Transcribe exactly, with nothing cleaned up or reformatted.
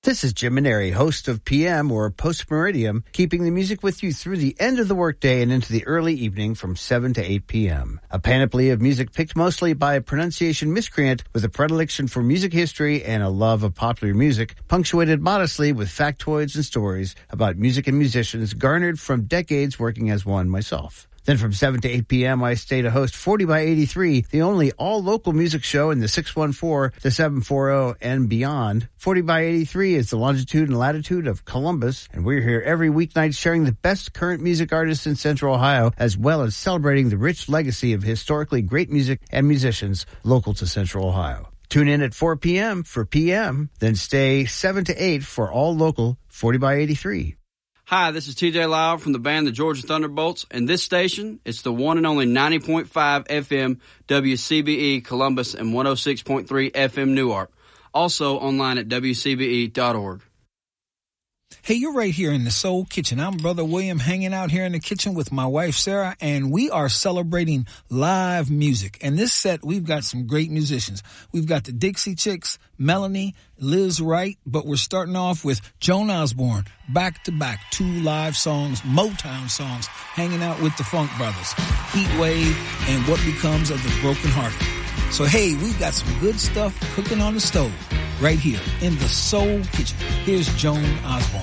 This is Jim Maneri, host of P M or Post Meridium, keeping the music with you through the end of the workday and into the early evening from seven to eight p.m. A panoply of music picked mostly by a pronunciation miscreant with a predilection for music history and a love of popular music, punctuated modestly with factoids and stories about music and musicians garnered from decades working as one myself. Then from seven to eight p.m., I stay to host forty by eighty-three, the only all-local music show in the six one four to seven forty and beyond. forty by eighty-three is the longitude and latitude of Columbus, and we're here every weeknight sharing the best current music artists in Central Ohio, as well as celebrating the rich legacy of historically great music and musicians local to Central Ohio. Tune in at four p.m. for P M, then stay seven to eight for all local forty by eighty-three. Hi, this is T J Lyle from the band the Georgia Thunderbolts, and this station, it's the one and only ninety point five F M W C B E Columbus and one oh six point three F M Newark. Also online at W C B E dot org. Hey, you're right here in the Soul Kitchen. I'm Brother William hanging out here in the kitchen with my wife, Sarah, and we are celebrating live music. And this set, we've got some great musicians. We've got the Dixie Chicks, Melanie, Liz Wright, but we're starting off with Joan Osborne, back-to-back, two live songs, Motown songs, hanging out with the Funk Brothers, Heat Wave, and What Becomes of the Broken Hearted. So, hey, we've got some good stuff cooking on the stove right here in the Soul Kitchen. Here's Joan Osborne.